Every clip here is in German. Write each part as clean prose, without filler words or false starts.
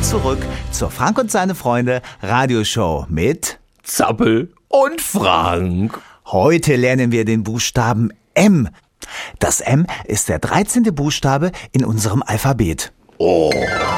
zurück zur Frank und seine Freunde Radioshow mit Zappel und Frank. Heute lernen wir den Buchstaben M. Das M ist der 13. Buchstabe in unserem Alphabet. Oh.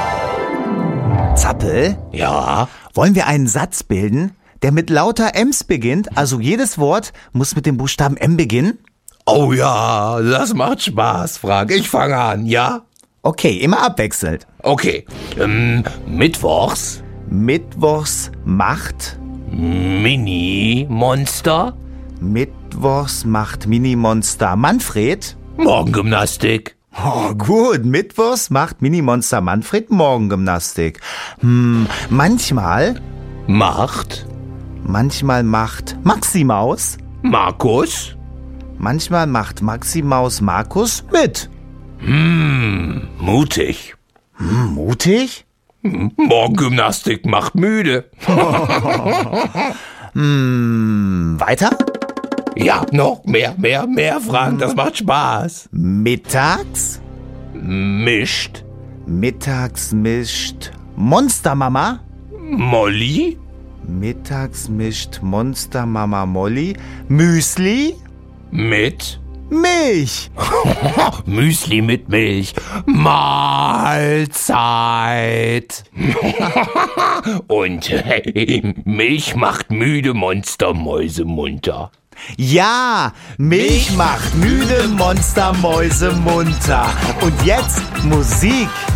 Zappel? Ja? Wollen wir einen Satz bilden, der mit lauter M's beginnt? Also jedes Wort muss mit dem Buchstaben M beginnen? Oh ja, das macht Spaß, Frank. Ich fange an, ja? Okay, immer abwechselnd. Okay. Mittwochs. Mittwochs macht. Mini-Monster. Mittwochs macht Mini-Monster Manfred. Morgengymnastik. Oh, gut. Mittwochs macht Mini-Monster Manfred Morgengymnastik. Manchmal Macht. Manchmal macht Maxi-Maus. Markus. Manchmal macht Maxi-Maus Markus mit. Mutig. Mutig? Morgengymnastik macht müde. Weiter? Ja, noch mehr, Frank. Das macht Spaß. Mittags? Mischt. Mittags mischt Monstermama. Molly. Mittags mischt Monstermama Molly Müsli Mit. Milch. Müsli mit Milch. Mahlzeit. Und Milch macht müde Monstermäuse munter. Ja, Milch macht müde Monstermäuse munter. Und jetzt Musik.